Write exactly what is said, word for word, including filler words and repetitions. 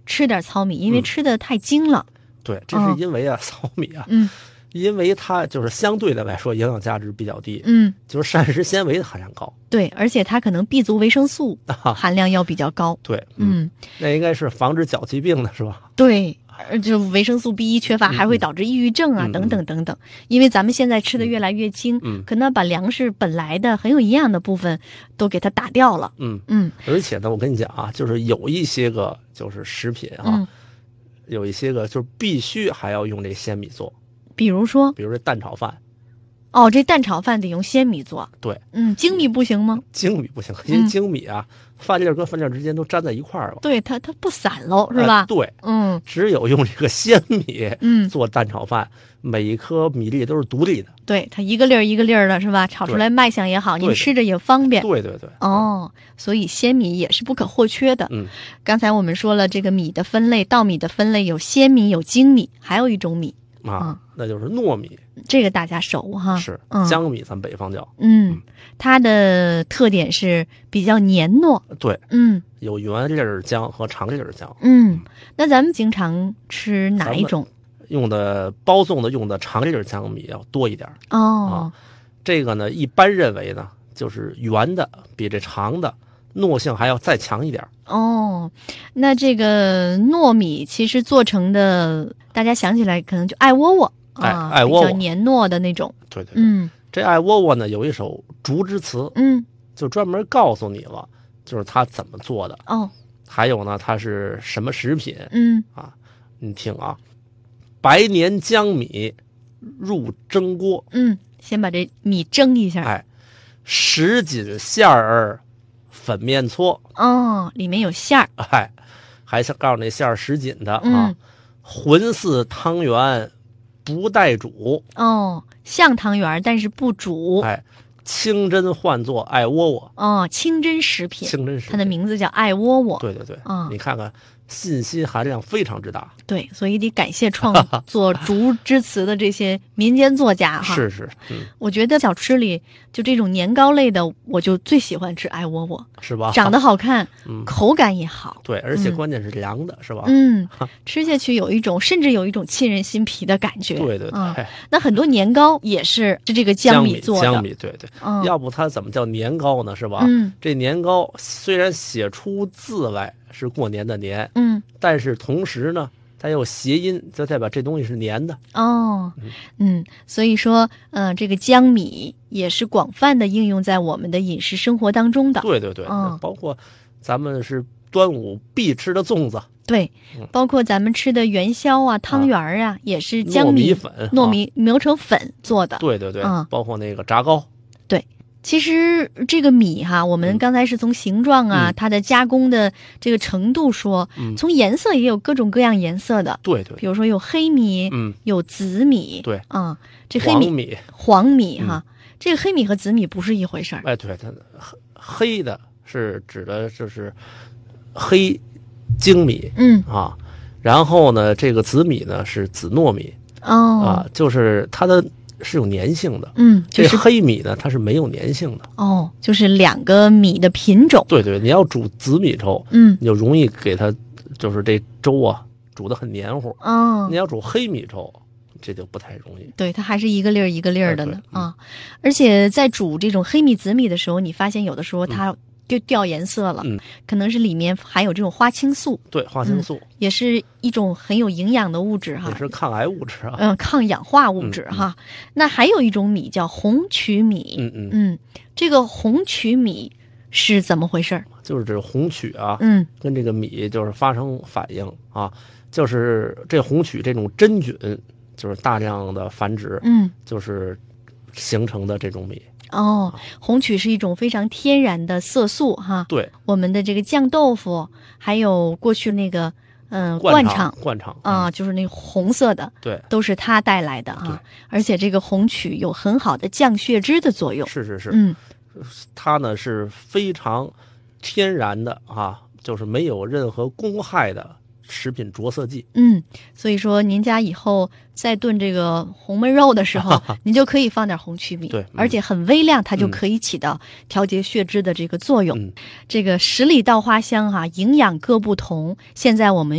吃点糙米，因为吃的太精了。 嗯、对，这是因为啊，糙米啊， 嗯。 因为它就是相对的来说营养价值比较低， 嗯， 就是膳食纤维的含量高。 对，而且它可能 B 族维生素含量要比较高。 对， 嗯， 嗯，那应该是防止脚气病的是吧？ 对，就维生素 B 一 缺乏还会导致抑郁症啊， 嗯、 等等等等。因为咱们现在吃的越来越精， 嗯， 可能把粮食本来的很有营养的部分都给它打掉了。 嗯嗯， 而且呢，我跟你讲啊，就是有一些个就是食品啊， 嗯、 有一些个就是必须还要用这鲜米做。 比如说， 比如这蛋炒饭， 哦，这蛋炒饭得用鲜米做。 对， 嗯，精米不行吗？ 精米不行，因为精米啊，嗯、饭粒跟饭粒之间都粘在一块儿了。 对，它它不散喽，是吧？ 呃、对， 嗯， 只有用这个鲜米， 嗯， 做蛋炒饭，每一颗米粒都是独立的。 对，它一个粒儿一个粒儿的，是吧？炒出来卖相也好，您吃着也方便。 对对对。 哦，所以鲜米也是不可或缺的。 嗯， 刚才我们说了这个米的分类，稻米的分类有鲜米、有精米，还有一种米。 啊、 嗯， 那就是糯米， 这个大家熟哈。 是， 嗯、 江米，咱北方叫。 嗯，它的特点是比较黏糯。 对， 嗯， 有圆粒儿浆和长粒儿浆。 嗯，那咱们经常吃哪一种？ 用的包粽的用的长粒儿浆米要多一点。 哦、 啊，这个呢，一般认为呢，就是圆的比这长的糯性还要再强一点。 哦，那这个糯米其实做成的，大家想起来可能就艾窝窝啊， 哎，艾窝窝比较黏糯的那种。 对对对， 嗯， 这艾窝窝呢有一首竹之词， 嗯， 就专门告诉你了，就是它怎么做的。 哦， 还有呢，它是什么食品？ 嗯啊，你听啊，白年江米入蒸锅。 嗯，先把这米蒸一下。 哎，什锦馅儿粉面搓。 哦，里面有馅儿。 哎，还是告诉那馅儿什锦的啊。 嗯， 浑似汤圆不带煮。 哦，像汤圆但是不煮。 哎，清真换作艾窝窝。 哦，清真食品。 清真食品， 它的名字叫艾窝窝。 对对对， 嗯， 你看看信息含量非常之大。 对，所以得感谢创作竹之词的这些民间作家哈。 是是，嗯， 我觉得小吃里就这种年糕类的，我就最喜欢吃艾窝窝， 是吧？ 长得好看， 嗯， 口感也好。 对，而且关键是凉的， 嗯、 是吧？ 嗯，吃下去有一种，甚至有一种沁人心脾的感觉。 对对对。 嗯、那很多年糕也是是这个江米做的。 江米，对对。 嗯， 要不它怎么叫年糕呢？是吧？ 嗯， 这年糕虽然写出字来是过年的年， 嗯， 但是同时呢，它有谐音，就代表这东西是黏的。 哦，嗯，所以说，嗯、呃，这个江米也是广泛的应用在我们的饮食生活当中的。 对对对， 嗯， 包括咱们是端午必吃的粽子。 对，包括咱们吃的元宵啊、汤圆啊，啊也是江米、 糯米粉、 糯米磨成粉做的。 对对对， 嗯， 包括那个炸糕。 对。其实这个米哈，我们刚才是从形状啊、 嗯、 它的加工的这个程度说， 嗯、 从颜色也有各种各样颜色的。 对对， 比如说有黑米， 嗯， 有紫米， 对， 啊、嗯，这黑米黄米， 黄米哈、嗯，这个黑米和紫米不是一回事儿。 哎，对，它黑的是指的就是黑精米， 嗯啊，然后呢，这个紫米呢是紫糯米， 哦， 啊，就是它的。是有粘性的， 嗯， 这黑米呢，它是没有粘性的。 哦，就是两个米的品种。 对对，你要煮紫米粥， 嗯， 你就容易给它，就是这粥啊煮得很黏糊。 哦， 你要煮黑米粥，这就不太容易。 对，它还是一个粒儿一个粒儿的呢、 哎、 啊！而且在煮这种黑米、紫米的时候，你发现有的时候它就掉颜色了， 嗯， 可能是里面含有这种花青素。 对，花青素、 嗯、也是一种很有营养的物质哈， 也是抗癌物质啊， 嗯，抗氧化物质、嗯、哈。那还有一种米叫红曲米， 嗯嗯嗯，这个红曲米是怎么回事？ 就是这红曲啊， 嗯， 跟这个米就是发生反应啊，就是这红曲这种真菌就是大量的繁殖， 嗯， 就是形成的这种米。 哦，红曲是一种非常天然的色素哈。 对， 我们的这个酱豆腐，还有过去那个嗯、呃、 灌肠， 灌肠啊、呃，就是那个红色的， 对， 都是它带来的啊。而且这个红曲有很好的降血脂的作用。 是是是， 嗯， 它呢是非常天然的啊，就是没有任何公害的食品着色剂。 嗯，所以说您家以后在炖这个红焖肉的时候，您就可以放点红曲米， 对、嗯， 而且很微量，它就可以起到调节血脂的这个作用。 嗯、 这个十里稻花香哈、啊，营养各不同。现在我们